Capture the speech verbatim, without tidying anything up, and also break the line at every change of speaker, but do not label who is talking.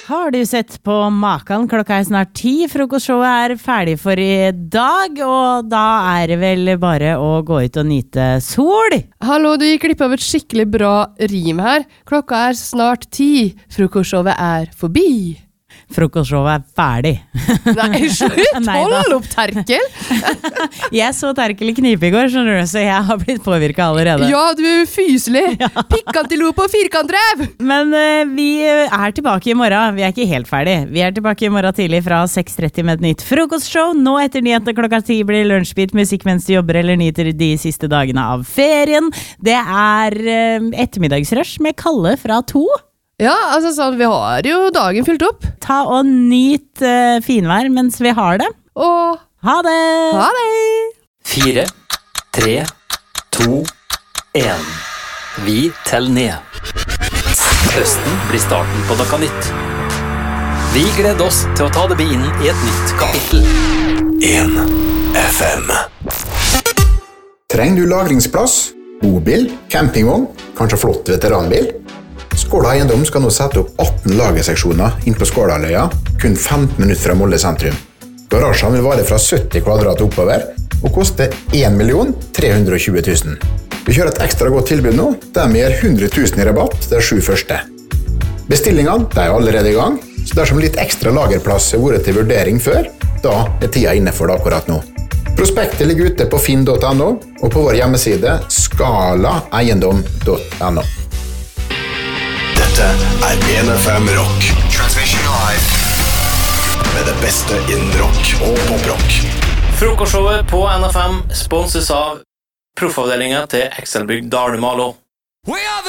Har du sett på maken? Klokka er snart ti, frokostshowet er ferdig for i dag, og da er det vel bare å gå ut og nyte sol.
Hallo, du gikk glipp av et skikkelig bra rim her. Klokka er snart ti, frokostshowet er forbi.
Frokostshowet er ferdig.
Nei, slutt! Hold opp, Terkel!
Jeg så Terkel i knipe i går, skjønner du, så jeg har blitt påvirket allerede.
Ja, du er fyselig! Ja. Pikkantilope og firkantrev!
Men uh, vi er tilbake i morgen. Vi er ikke helt ferdig. Vi er tilbake i morgen tidlig fra seks tretti med et nytt frokostshow. Nå etter nyhetene klokka ti blir lunsjbit, musikk mens du jobber eller nyter de siste dagene av ferien. Det er uh, ettermiddagsrush med Kalle fra to.
Ja, altså sånn, vi har jo dagen fylt opp.
Ta og nyt uh, finvær mens vi har det.
Og
ha det!
Ha det!
Fire, tre, to, en. Vi teller ned. Høsten blir starten på noe nytt. Vi gleder oss til å ta det inn i et nytt kapittel.
en F M. Trenger du lagringsplass? Bobil, campingvogn, kanskje flott veteranbil? Skåla Eiendom skal nå sette opp atten lagerseksjoner inn på Skålaløya, kun femten minutter fra Molde sentrum. Garasjen vil vare fra sytti kvadrat oppover, og koste en million tre hundre og tjue tusen. Vi kjører et ekstra godt tilbud nå, der vi gir hundre tusen i rabatt de sju første. Bestillingene de er allerede i gang, så dersom litt ekstra lagerplass har vært til vurdering før, da er tida inne for det akkurat nå. Prospektet ligger ute på finn punktum no, og på vår hjemmeside skala eiendom punktum no.
Dette er en F M Rock. Transmission live. Med det beste innen rock og poprock.
Frokostshowet på N F M sponses av proffavdelingen til Excelbygg Dalmalo.